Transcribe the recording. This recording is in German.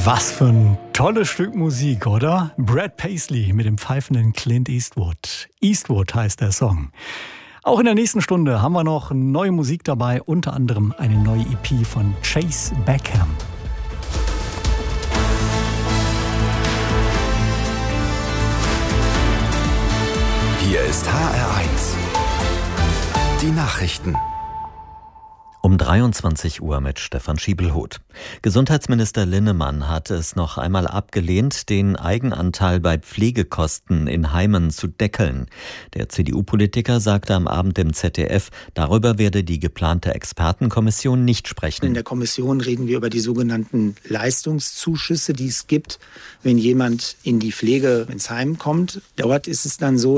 Was für ein tolles Stück Musik, oder? Brad Paisley mit dem pfeifenden Clint Eastwood. Eastwood heißt der Song. Auch in der nächsten Stunde haben wir noch neue Musik dabei, unter anderem eine neue EP von Chase Beckham. Hier ist HR1. Die Nachrichten. Um 23 Uhr mit Stefan Schiebelhoth. Gesundheitsminister Linnemann hat es noch einmal abgelehnt, den Eigenanteil bei Pflegekosten in Heimen zu deckeln. Der CDU-Politiker sagte am Abend im ZDF, darüber werde die geplante Expertenkommission nicht sprechen. In der Kommission reden wir über die sogenannten Leistungszuschüsse, die es gibt, wenn jemand in die Pflege ins Heim kommt. Dort ist es dann so,